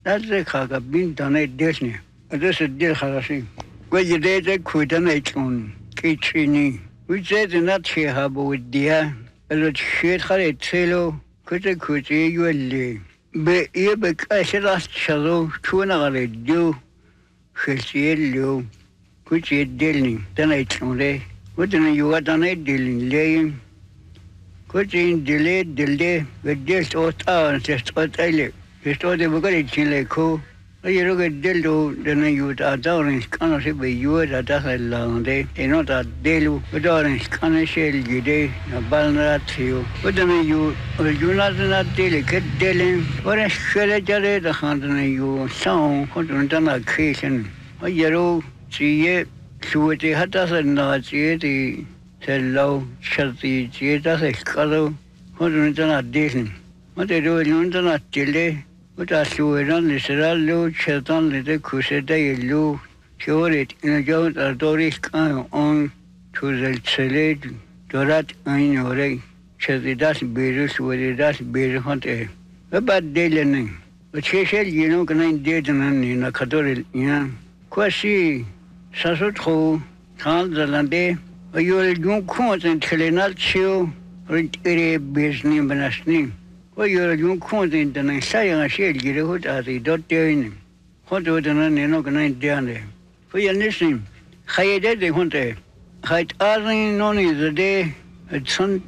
That's the Kaka bin done a Disney. This is dear Harasi. Well, you did a quit an on Kitchini. We said not here harbor with dear. A lot shit had a tailor. Could a quitty you a lay. Be ye be I said last shallow, 2 hours do. She'll see you. Could you dealing? Then I told her. What you got on a dealing laying? Could you delay, but just 8 hours just what I live. Just what they were going to like co. You look at Dildo, then you are down scholarship with you at a long day. They not a delu, but on scholarship you day, a balna to you. But then you not delicate dealing, or a shredded the hunting you song, what on an occasion. A yellow, see it, so it had us a not see it, said low, shut the theatre, a color, what on a dealing. What they do in London at delay. But as you were on this low, Chetan, little Cuseda, low, cure it in a joint or Doris on to the Selate, Dorat, in your ray, Chedidas Beers, where it does beer hunter. About dealing. But she said, you know, can I date in a Catholic, Quasi, Sasotro, Hans the Lande, or you'll do court and Telenat chill, or it business name. Well, you're a young content and I say I said you would as a dot doing. What would an organized down there? For your listening, I did the hunter. I'd only known is the day at Sunday,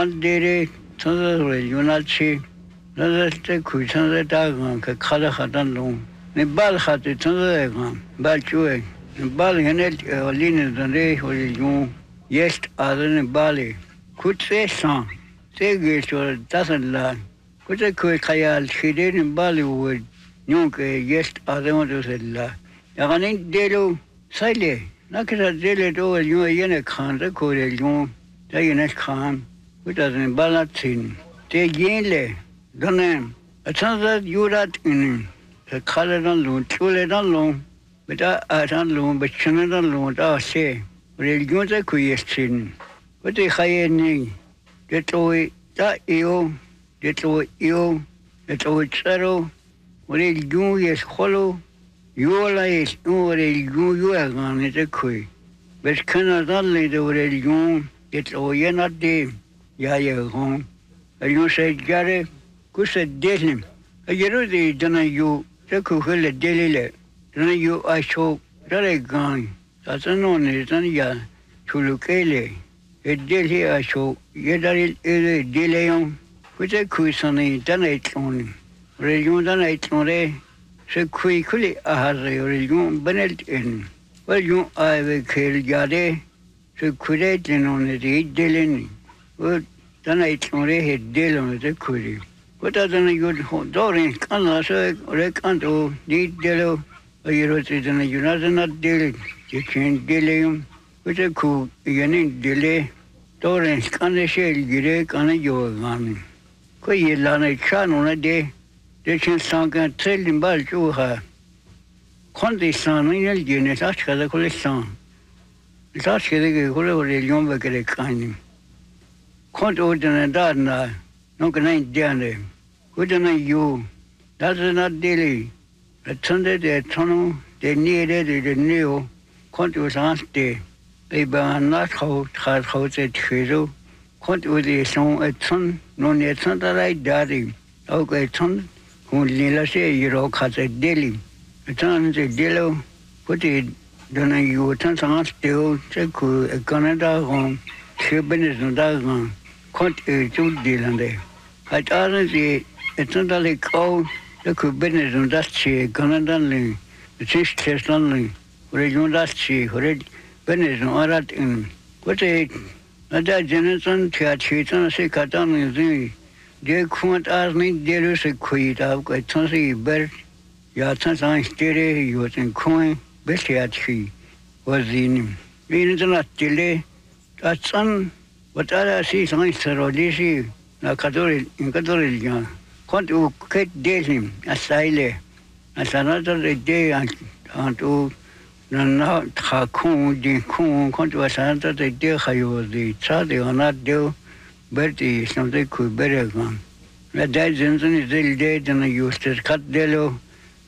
Sunday, you not see. Another stick with Sunday dog, a color had done long. The ball had the Sunday gone, but you the ball in it or leaning the day for you. Yes, other than Bali. Could say song. Say it or doesn't learn. Could I quit Kayal, she did in Bollywood, Nunke, yes, other one to say la. Yaganin Delo, Sile, Nakata Dele over you a Yana Khan, the Korea Young, Diana Khan, who doesn't Balatin. They Yinle, Donam, a chance that you that in the color on loan, Chule on loan, but I don't loan, but Shannon on loan, I say, real good a question. What they hire me, get away, that you. Get away you, get away zero, what you do is hollow, you like what you are gone at a quay. But cannot only the way you get away not day, you're home. And you say, Gary, go said dead him. A year they done you, the cook a daily, then you I show that I gone. That's a known is on ya, to look a deal here I show, yet I delay on. Which I could sonny done it on. Region done it on a so quickly as a region Bennett in. Well, you I will kill Yade, so could it in on it dealing. Well, done it on a head deal on the query. What other than a good door can't so or can't do need dello, or you wrote it in a United not deal. You can't delay, which I could again delay. Torrens can't share Gire can't your gun. Quay lana chan on a day, they can song and tell him by Juha. Conti son in a unit, ask the collection. It's asking the whoever a young baker kind. Cont order and darna, no can I dare. Good night, you. That's not daily. At Sunday, the tunnel, they needed the new. Cont was asked day. They were not how said Chizo. Quant with the song at son, no net Santa like daddy. Okay, son, who Lila say you rock has a daily. A son is a dillo, put it, don't you turn on still, check a Canada home, she business no dog. Quant a two deal on there. I thought it's not like cold, the could business on that she, Canada link, the six test only, where you that she, where business on all that in. What a that Jensen Chiatan say Catan is the they can't ask me there is a quit of a tonsi bird. Yatan on steady, you was in coin, Bessiachi was in him. We did not delay that son, but I see some Sarodisi, a Catholic in Catholic. Can't you get days him, a sile, as another day and to. Now, Hakun, the Kun, controversy that they did, I was the child or not do, but something could better gone. The Jensen is still dead and I used to cut Dello,